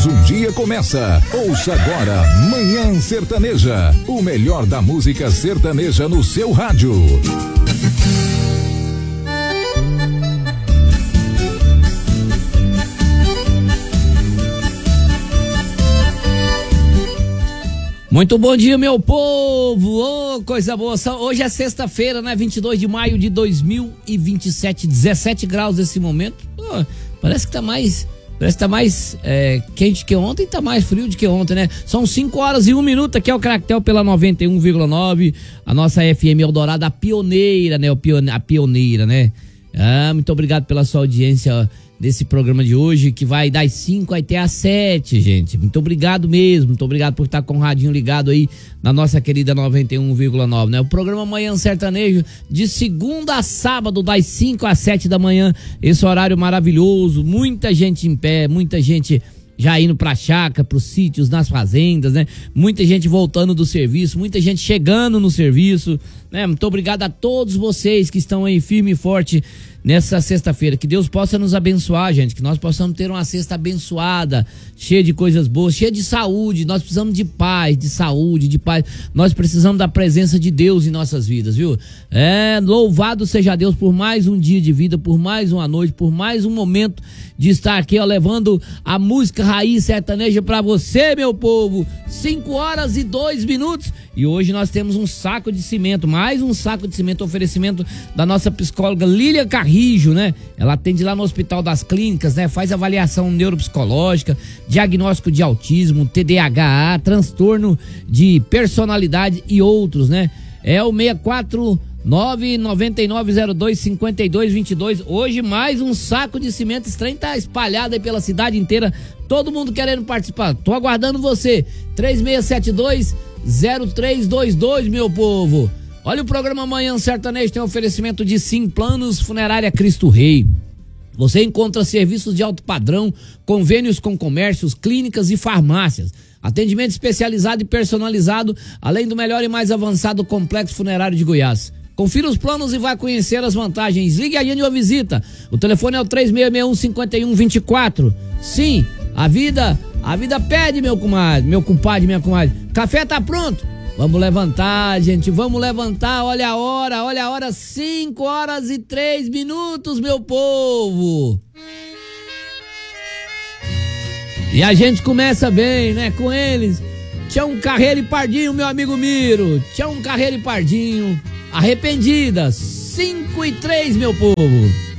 Mais um dia começa. Ouça agora Manhã Sertaneja, o melhor da música sertaneja no seu rádio. Muito bom dia, meu povo! Oh, coisa boa! Hoje é sexta-feira, né? 22 de maio de 2027, 17 graus nesse momento. Oh, parece que tá mais quente que ontem, tá mais frio do que ontem, né? São 5 horas e 1 minuto, aqui é o Caractel pela 91,9, a nossa FM Eldorado, a pioneira, né? A pioneira, né? Muito obrigado pela sua audiência desse programa de hoje, que vai das 5 até às 7, gente. Muito obrigado mesmo, muito obrigado por estar com o radinho ligado aí na nossa querida 91,9, né? O programa Manhã Sertanejo, de segunda a sábado, das 5 às 7 da manhã, esse horário maravilhoso, muita gente em pé, muita gente já indo pra chácara, pros sítios, nas fazendas, né? Muita gente voltando do serviço, muita gente chegando no serviço, né? Muito obrigado a todos vocês que estão aí firme e forte nessa sexta-feira. Que Deus possa nos abençoar, gente, que nós possamos ter uma sexta abençoada, cheia de coisas boas, cheia de saúde. Nós precisamos de paz, de saúde, de paz. Nós precisamos da presença de Deus em nossas vidas, viu? Louvado seja Deus por mais um dia de vida, por mais uma noite, por mais um momento de estar aqui, ó, levando a música raiz sertaneja pra você, meu povo. 5 horas e 2 minutos. E hoje nós temos um saco de cimento, mais um saco de cimento, oferecimento da nossa psicóloga Lília Carrijo, né? Ela atende lá no Hospital das Clínicas, né? Faz avaliação neuropsicológica, diagnóstico de autismo, TDAH, transtorno de personalidade e outros, né? É o 649-9902-5222. Hoje mais um saco de cimento. Esse trem tá espalhado aí pela cidade inteira, todo mundo querendo participar. Tô aguardando você, 3672-0322, meu povo. Olha, o programa Manhã Sertanejo tem oferecimento de Sim Planos Funerária Cristo Rei. Você encontra serviços de alto padrão, convênios com comércios, clínicas e farmácias. Atendimento especializado e personalizado, além do melhor e mais avançado complexo funerário de Goiás. Confira os planos e vai conhecer as vantagens. Ligue aí ou visita. O telefone é o 3661-5124. Sim, a vida pede, meu compadre, minha comadre. Café tá pronto? Vamos levantar, gente, vamos levantar. Olha a hora, 5 horas e 3 minutos, meu povo. E a gente começa bem, né, com eles. Tião Carreiro e Pardinho, meu amigo Miro. Tião Carreiro e Pardinho, Arrependidas, 5 e 3, meu povo.